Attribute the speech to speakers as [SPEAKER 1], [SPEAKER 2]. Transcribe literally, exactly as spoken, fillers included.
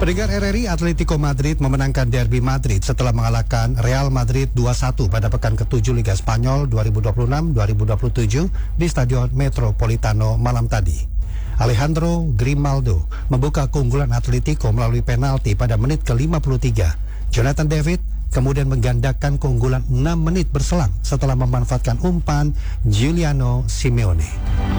[SPEAKER 1] Pendengar R R I, Atletico Madrid memenangkan Derby Madrid setelah mengalahkan Real Madrid dua satu pada pekan ketujuh Liga Spanyol dua ribu dua puluh enam dua ribu dua puluh tujuh di Stadion Metropolitano malam tadi. Alejandro Grimaldo membuka keunggulan Atletico melalui penalti pada menit ke lima puluh tiga. Jonathan David kemudian menggandakan keunggulan enam menit berselang setelah memanfaatkan umpan Giuliano Simeone.